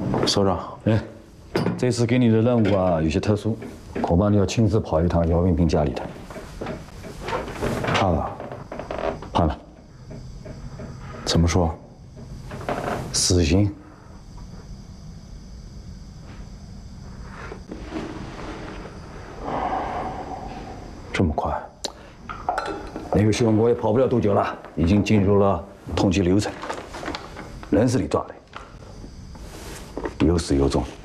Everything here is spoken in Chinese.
首长， 哎，这次给你的任务啊有些特殊，恐怕你要亲自跑一趟姚云平家里头。 怕了？ 怕了？ 怎么说？ 死刑。 这么快？ 那个凶我也跑不了多久了，已经进入了通缉流程，人是你抓的，有始有终。